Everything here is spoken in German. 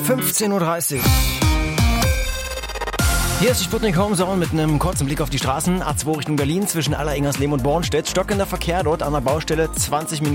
15:30 Uhr. Hier ist die Sputnik Homezone mit einem kurzen Blick auf die Straßen. A2 Richtung Berlin zwischen Alleringers, Lehm und Bornstedt. Stockender Verkehr dort an der Baustelle, 20 Minuten.